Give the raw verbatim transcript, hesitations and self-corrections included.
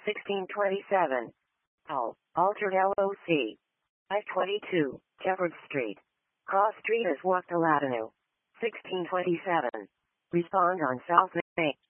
sixteen twenty-seven. Hull, altered L O C. five twenty-two, Shepherd Street. Cross Street is Wachtel Avenue. sixteen twenty-seven. Respond on South Main.